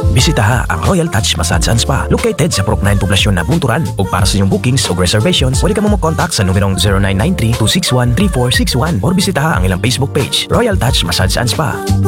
Bisitaha ang Royal Touch Massage and Spa located sa Purok 9 poblasyon na Bunturan. Ug para sa inyong bookings o reservations, pwede ka mo mag-contact sa numerong 0993-261-3461 or bisitaha ang ilang Facebook page, Royal Touch Massage and Spa.